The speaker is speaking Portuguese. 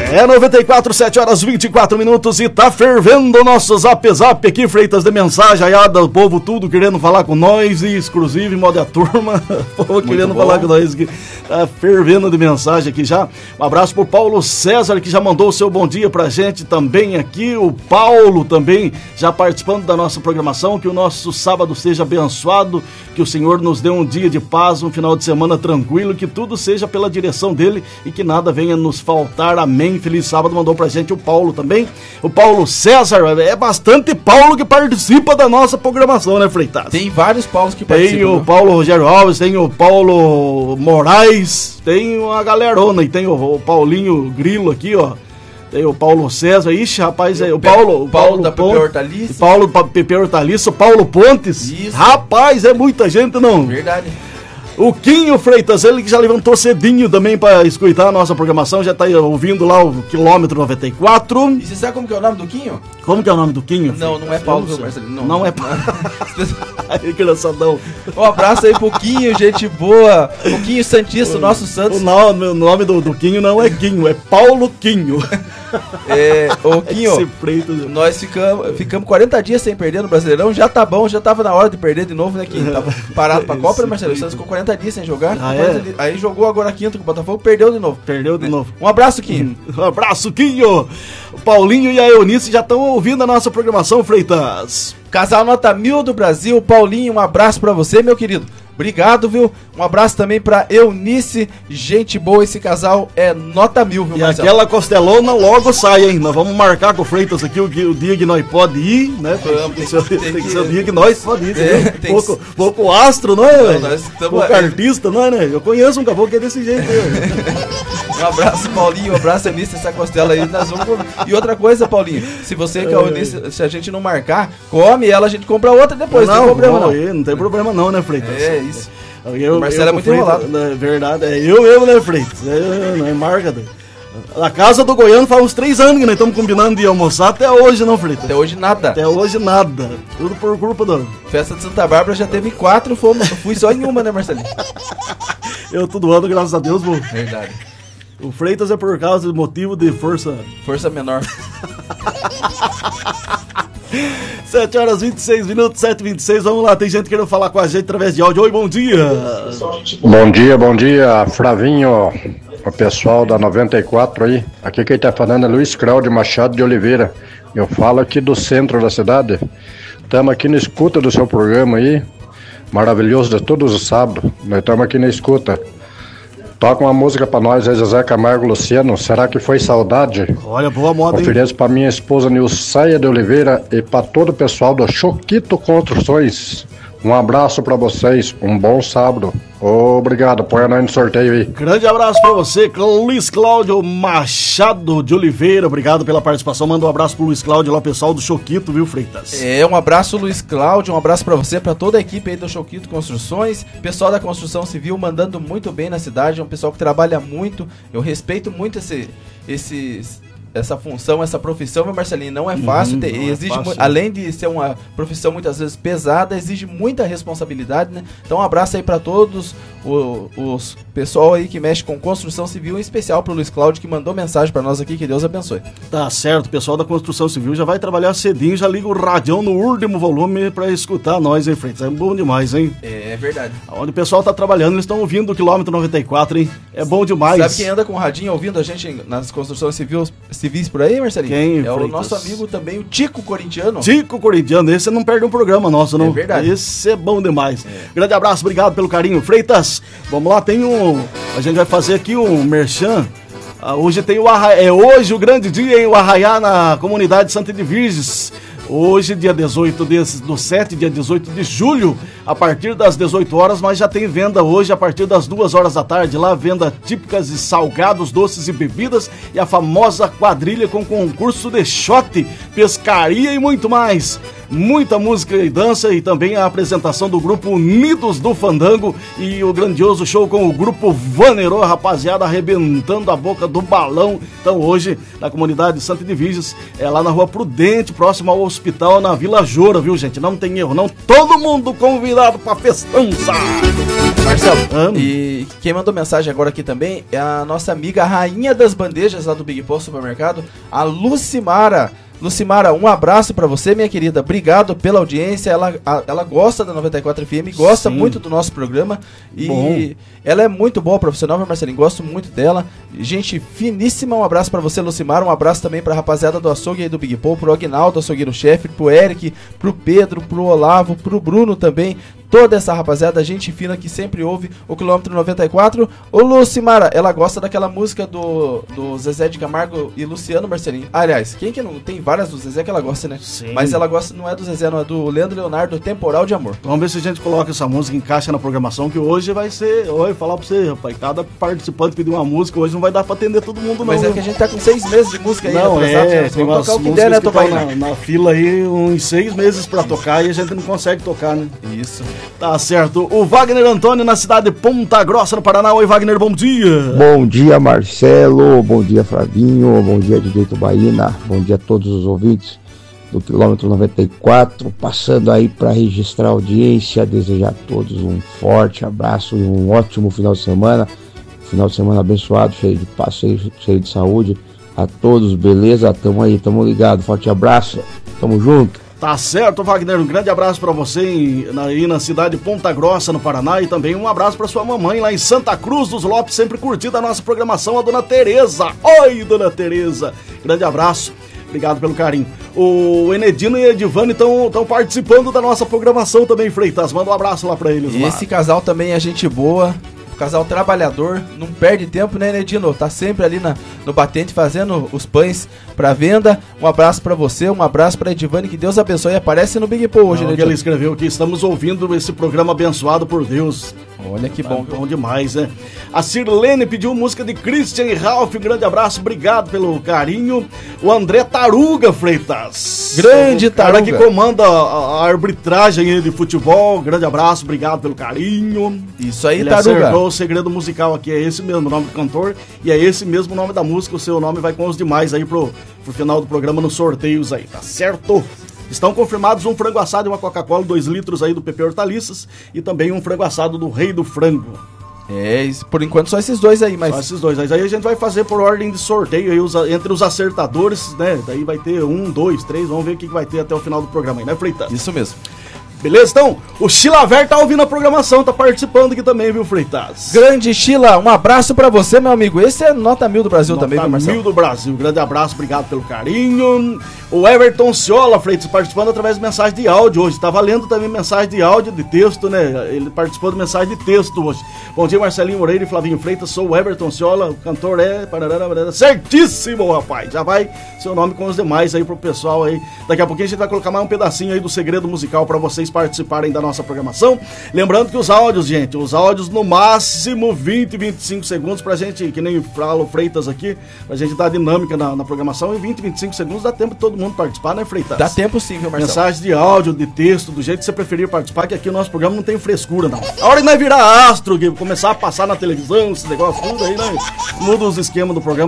É 94, 7 horas 24 minutos e tá fervendo o nosso zap aqui, Freitas, de mensagem aí, do povo tudo querendo falar com nós e exclusivo em modo a turma, o povo querendo falar com nós aqui, tá fervendo de mensagem aqui já. Um abraço pro Paulo César, que já mandou o seu bom dia pra gente também aqui, o Paulo também já participando da nossa programação, que o nosso sábado seja abençoado, que o Senhor nos dê um dia de paz, um final de semana tranquilo, que tudo seja pela direção dele e que nada venha nos faltar, amém. Feliz sábado, mandou pra gente o Paulo também, o Paulo César, é bastante Paulo que participa da nossa programação, né, Freitas? Tem vários Paulos que participam. Tem o Paulo Rogério Alves, tem o Paulo Moraes, tem a galerona e tem o Paulinho Grilo aqui, ó. Tem o Paulo César, ixi, rapaz, o Paulo da Pepe Hortaliça. Paulo Pepe Hortaliça, o Paulo Pontes. Isso. Rapaz, é muita gente, não? Verdade. O Quinho Freitas, ele que já levantou cedinho também para escutar a nossa programação, já tá ouvindo lá o quilômetro 94. E você sabe como que é o nome do Quinho? Como que é o nome do Quinho? Não, não é Paulo, viu, Marcelinho? Não é Paulo. Aí, engraçadão. Um abraço aí pro Quinho, gente boa. O Quinho Santista, o nosso Santos. O nome do Quinho não é Quinho, é Paulo Quinho. Ô Quinho, nós ficamos 40 dias sem perder no Brasileirão, já tá bom, já tava na hora de perder de novo, né, Quinho? Tava parado pra Copa, né, Marcelo? O Santos ficou 40 dias sem jogar, aí jogou agora a quinta com o Botafogo, perdeu de novo. Um abraço, Quinho. Um abraço, Quinho. O Paulinho e a Eunice já estão ouvindo a nossa programação, Freitas. Casal Nota 1000 do Brasil, Paulinho, um abraço pra você, meu querido. Obrigado, viu? Um abraço também pra Eunice, gente boa, esse casal é nota 1000, viu, E Marcelo? aquela costelona logo sai, hein? Nós vamos marcar com o Freitas aqui o dia que nós pode ir, né? Tem que ser o dia que nós pode ir, pouco astro, não é? Pouco artista, não é, né? Eu conheço um caboclo que é desse jeito aí. Um abraço, Paulinho, um abraço, Eunice, essa costela aí, nós vamos comer. E outra coisa, Paulinho, se você que a Eunice, se a gente não marcar, come ela, a gente compra outra depois, não tem problema não. Não tem problema não, né, Freitas? É isso. O Marcelo é muito enrolado. É verdade, é eu mesmo, né, Freitas? Não é marca. Na casa do Goiano faz uns 3 anos que nós estamos combinando de almoçar, até hoje não, Freitas? Até hoje nada. Tudo por culpa do... Festa de Santa Bárbara já teve 4, fui só em uma, né, Marcelinho? Eu todo ano, graças a Deus, vou. Verdade. O Freitas é por causa de motivo de força menor. 7 horas 26 minutos, 7h26, vamos lá, tem gente querendo falar com a gente através de áudio. Oi, bom dia. Bom dia, Fravinho, o pessoal da 94 aí. Aqui quem tá falando é Luiz Cláudio Machado de Oliveira. Eu falo aqui do centro da cidade. Estamos aqui na escuta do seu programa aí, maravilhoso, de todos os sábados. Nós estamos aqui na escuta. Toca uma música pra nós, José Camargo Luciano, será que foi saudade? Olha, boa moda, hein? Ofereço pra minha esposa Nilceia de Oliveira e pra todo o pessoal do Choquito Construções. Um abraço pra vocês, um bom sábado. Obrigado, põe nós no sorteio aí. Grande abraço pra você, Luiz Cláudio Machado de Oliveira, obrigado pela participação, manda um abraço pro Luiz Cláudio lá, pessoal do Choquito, viu, Freitas? Um abraço, Luiz Cláudio, um abraço pra você, pra toda a equipe aí do Choquito Construções, pessoal da construção civil mandando muito bem na cidade, é um pessoal que trabalha muito, eu respeito muito essa função, essa profissão, meu Marcelinho, não é fácil, exige fácil. Além de ser uma profissão muitas vezes pesada, exige muita responsabilidade, né? Então um abraço aí para todos os pessoal aí que mexe com construção civil, em especial pro Luiz Cláudio que mandou mensagem para nós aqui, que Deus abençoe. Tá certo, o pessoal da construção civil já vai trabalhar cedinho, já liga o radião no último volume para escutar nós, hein, Freitas? É bom demais, hein? É verdade. Onde o pessoal tá trabalhando, eles estão ouvindo o quilômetro 94, hein? É bom demais. Sabe quem anda com o radinho ouvindo a gente nas construções civis por aí, Marcelinho? Quem? É o nosso amigo também, o Tico Corintiano. Tico Corintiano, esse não perde um programa nosso, não. É verdade. Esse é bom demais. Grande abraço, obrigado pelo carinho. Freitas, vamos lá, a gente vai fazer aqui um merchan. Hoje tem o Arraiá, hoje o grande dia, hein? O Arraiá na comunidade Santa de Virges. Hoje, dia 18 do 7, dia 18 de julho, a partir das 18 horas, mas já tem venda hoje, a partir das 2 horas da tarde, lá, venda típicas de salgados, doces e bebidas, e a famosa quadrilha com concurso de shot, pescaria e muito mais. Muita música e dança e também a apresentação do grupo Unidos do Fandango e o grandioso show com o grupo Vanerô, rapaziada, arrebentando a boca do balão. Então hoje, na comunidade Santa de Virges, é lá na Rua Prudente, próximo ao hospital, na Vila Joura, viu, gente? Não tem erro, não. Todo mundo convidado convidado pra festança. Marcelo, e quem mandou mensagem agora aqui também é a nossa amiga rainha das bandejas lá do Big Post Supermercado, a Lucimara. Lucimara, um abraço pra você, minha querida. Obrigado pela audiência. Ela gosta da 94 FM, gosta muito do nosso programa. E ela é muito boa profissional, meu Marcelinho. Gosto muito dela. Gente finíssima. Um abraço pra você, Lucimara. Um abraço também pra rapaziada do açougue aí do Big Paul, pro Aguinaldo, açougueiro-chefe, pro Eric, pro Pedro, pro Olavo, pro Bruno também. Toda essa rapaziada, gente fina que sempre ouve o quilômetro 94. Ô Lucimara, ela gosta daquela música do Zezé de Camargo e Luciano, Marcelinho. Aliás, quem que não tem várias do Zezé que ela gosta, né? Sim. Mas ela gosta, não é do Zezé, não é do Leandro Leonardo, Temporal de Amor. Vamos ver se a gente coloca essa música, encaixa na programação, que hoje vai ser... Oi, falar pra você, rapaz, cada participante pediu uma música, hoje não vai dar pra atender todo mundo, não. Mas é que a gente tá com 6 meses de música aí. Não, tem umas tocar o que músicas der, né, que estão na fila aí uns 6 meses pra tocar e a gente não consegue tocar, né? Isso. Tá certo. O Wagner Antônio na cidade de Ponta Grossa, no Paraná. Oi, Wagner, bom dia. Bom dia, Marcelo. Bom dia, Flavinho. Bom dia, DJ Tubaína. Bom dia a todos os ouvintes do quilômetro 94. Passando aí para registrar a audiência, desejar a todos um forte abraço e um ótimo final de semana. Final de semana abençoado, cheio de paz, cheio de saúde. A todos, beleza? Tamo aí, tamo ligado. Forte abraço. Tamo junto. Tá certo, Wagner, um grande abraço pra você aí na cidade de Ponta Grossa, no Paraná, e também um abraço pra sua mamãe lá em Santa Cruz dos Lopes, sempre curtindo a nossa programação, a Dona Tereza. Oi, Dona Tereza, grande abraço, obrigado pelo carinho. O Enedino e a Edivane estão participando da nossa programação também, Freitas, manda um abraço lá pra eles. E lá. esse casal também é gente boa, casal trabalhador, não perde tempo, né, Enedino? Tá sempre ali no batente fazendo os pães pra venda. Um abraço pra você, um abraço pra Edivane, que Deus abençoe. Aparece no Big Paul hoje, né? Ele escreveu aqui, estamos ouvindo esse programa abençoado por Deus. Olha que bom. Bom demais, né? A Sirlene pediu música de Christian e Ralph, um grande abraço, obrigado pelo carinho. O André Taruga Freitas, grande Taruga, cara que comanda a arbitragem de futebol, grande abraço, obrigado pelo carinho. Isso aí, ele Taruga. acertou o segredo musical aqui, é esse mesmo nome do cantor e é esse mesmo nome da música, o seu nome vai com os demais aí pro final do programa nos sorteios aí, tá certo? Estão confirmados um frango assado e uma Coca-Cola, 2 litros aí do PP Hortaliças e também um frango assado do Rei do Frango. Por enquanto só esses dois aí, mas... Só esses dois, aí a gente vai fazer por ordem de sorteio aí, entre os acertadores, né? Daí vai ter 1, 2, 3, vamos ver o que vai ter até o final do programa aí, né, Freitas? Isso mesmo. Beleza? Então, o Chilaver tá ouvindo a programação, tá participando aqui também, viu, Freitas? Grande Chila, um abraço pra você, meu amigo. Esse é nota 1000 do Brasil também, viu, Marcelo? 1000 do Brasil, grande abraço, obrigado pelo carinho. O Everton Ciola, Freitas, participando através de mensagem de áudio hoje. Tá valendo também mensagem de áudio, de texto, né? Ele participou de mensagem de texto hoje. Bom dia, Marcelinho Moreira e Flavinho Freitas, sou o Everton Ciola, o cantor certíssimo, rapaz. Já vai seu nome com os demais aí pro pessoal aí. Daqui a pouquinho a gente vai colocar mais um pedacinho aí do segredo musical pra vocês participarem da nossa programação. Lembrando que os áudios, gente, no máximo 20, 25 segundos pra gente, que nem fala o Freitas aqui, pra gente dar dinâmica na programação. Em 20, 25 segundos dá tempo de todo mundo participar, né, Freitas? Dá tempo sim, viu, Marcelo? Mensagem de áudio, de texto, do jeito que você preferir participar, que aqui o nosso programa não tem frescura, não. A hora que nós virar astro, que começar a passar na televisão, esse negócio tudo aí, né? Muda os esquemas do programa.